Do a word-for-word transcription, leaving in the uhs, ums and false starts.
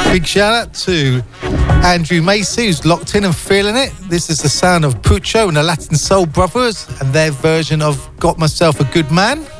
Big shout out to Andrew Macy, who's locked in and feeling it. This is the sound of Pucho and the Latin Soul Brothers and their version of Got Myself a Good Man.